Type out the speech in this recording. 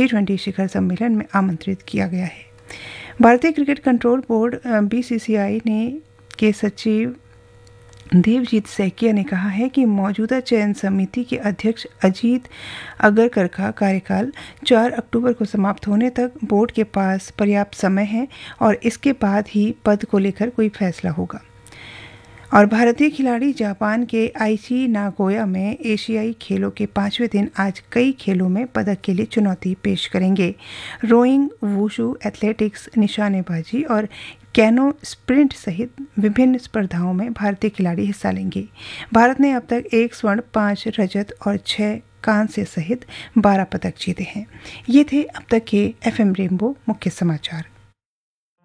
G20 शिखर सम्मेलन में आमंत्रित किया गया है। भारतीय क्रिकेट कंट्रोल बोर्ड BCCI के सचिव देवजीत सैकिया ने कहा है कि मौजूदा चयन समिति के अध्यक्ष अजीत अगरकर का कार्यकाल 4 अक्टूबर को समाप्त होने तक बोर्ड के पास पर्याप्त समय है और इसके बाद ही पद को लेकर कोई फैसला होगा। और भारतीय खिलाड़ी जापान के आइची नागोया में एशियाई खेलों के 5वें दिन आज कई खेलों में पदक के लिए चुनौती पेश करेंगे। रोइंग, वुशु, एथलेटिक्स, निशानेबाजी और कैनो स्प्रिंट सहित विभिन्न स्पर्धाओं में भारतीय खिलाड़ी हिस्सा लेंगे। भारत ने अब तक 1 स्वर्ण, 5 रजत और 6 कांस्य सहित 12 पदक जीते हैं। ये थे अब तक के FM रेनबो मुख्य समाचार।